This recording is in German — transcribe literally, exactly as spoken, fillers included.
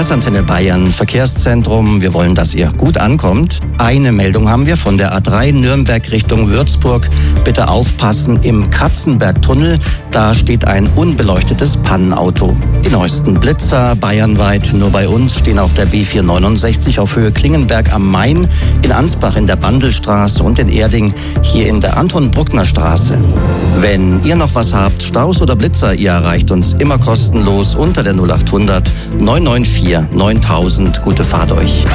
Das Antenne Bayern Verkehrszentrum. Wir wollen, dass ihr gut ankommt. Eine Meldung haben wir von der A drei Nürnberg Richtung Würzburg. Bitte aufpassen, im Katzenbergtunnel, da steht ein unbeleuchtetes Pannenauto. Die neuesten Blitzer bayernweit, nur bei uns, stehen auf der B vierhundertneunundsechzig auf Höhe Klingenberg am Main, in Ansbach in der Bandelstraße und in Erding hier in der Anton-Bruckner-Straße. Wenn ihr noch was habt, Staus oder Blitzer, ihr erreicht uns immer kostenlos unter der null acht hundert neun neun vier neuntausend. Gute Fahrt euch.